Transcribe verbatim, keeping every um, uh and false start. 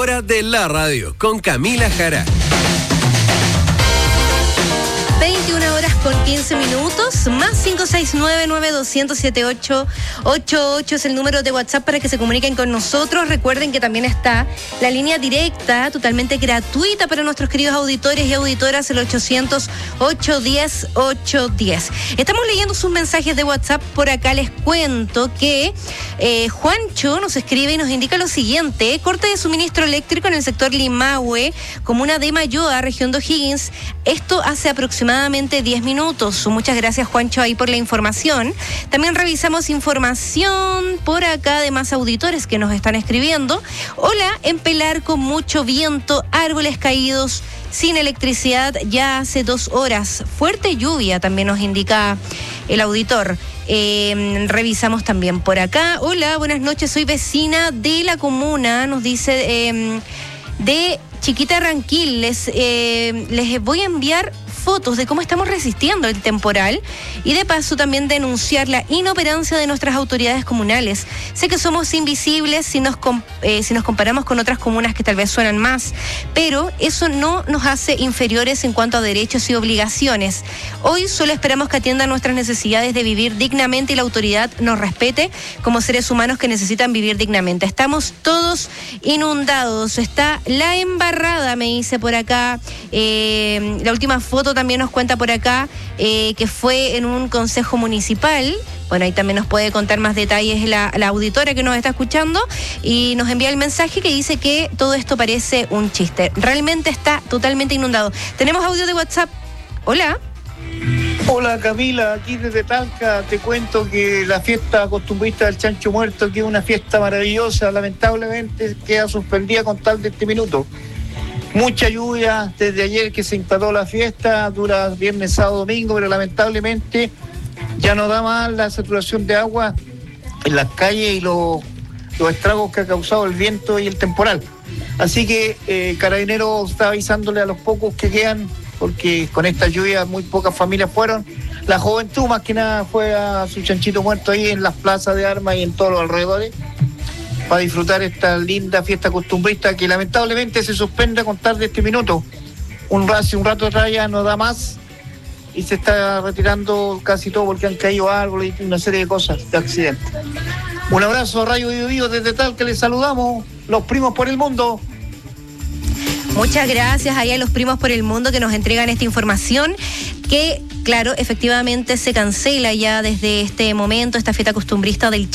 hora de la radio con Camila Jara. veintiuna horas con quince minutos, más cinco seis nueve, nueve dos cero cero, siete ocho ocho ocho es el número de WhatsApp para que se comuniquen con nosotros. Recuerden que también está la línea directa, totalmente gratuita para nuestros queridos auditores y auditoras, el ochocientos, ochocientos diez, ochocientos diez. Estamos leyendo sus mensajes de WhatsApp. Por acá les cuento que eh, Juancho nos escribe y nos indica lo siguiente: corte de suministro eléctrico en el sector Limahue, comuna de Mayoa, región de O'Higgins. Esto hace aproximadamente diez minutos. Muchas gracias, Juancho, ahí por la información. También revisamos información por acá de más auditores que nos están escribiendo. Hola, en Pelar con mucho viento, árboles caídos, sin electricidad ya hace dos horas. Fuerte lluvia, también nos indica el auditor. Eh, revisamos también por acá. Hola, buenas noches, soy vecina de la comuna, nos dice eh, de Chiquita Ranquil. Les, eh, les voy a enviar fotos de cómo estamos resistiendo el temporal y de paso también denunciar la inoperancia de nuestras autoridades comunales. Sé que somos invisibles si nos, eh, si nos comparamos con otras comunas que tal vez suenan más, pero eso no nos hace inferiores en cuanto a derechos y obligaciones. Hoy solo esperamos que atiendan nuestras necesidades de vivir dignamente y la autoridad nos respete como seres humanos que necesitan vivir dignamente. Estamos todos inundados, está la embarrada, me dice por acá. Eh, la última foto también nos cuenta por acá eh, que fue en un consejo municipal. Bueno, ahí también nos puede contar más detalles la, la auditora que nos está escuchando y nos envía el mensaje que dice que todo esto parece un chiste. Realmente está totalmente inundado. Tenemos audio de WhatsApp. Hola. Hola Camila, aquí desde Talca te cuento que la fiesta costumbrista del Chancho Muerto, que es una fiesta maravillosa, lamentablemente queda suspendida con tal de este minuto. Mucha lluvia desde ayer que se implantó la fiesta, dura viernes, sábado, domingo, pero lamentablemente ya no da más la saturación de agua en las calles y los, los estragos que ha causado el viento y el temporal. Así que eh, Carabineros está avisándole a los pocos que quedan, porque con esta lluvia muy pocas familias fueron. La juventud más que nada fue a su chanchito muerto ahí en las plazas de armas y en todos los alrededores, para disfrutar esta linda fiesta costumbrista que lamentablemente se suspende a contar de este minuto. Un rato, un rato atrás ya no da más y se está retirando casi todo porque han caído árboles y una serie de cosas, de accidentes. Un abrazo a Radio Bio Bio desde Talca, les saludamos, los primos por el mundo. Muchas gracias ahí a los primos por el mundo que nos entregan esta información que, claro, efectivamente se cancela ya desde este momento esta fiesta costumbrista del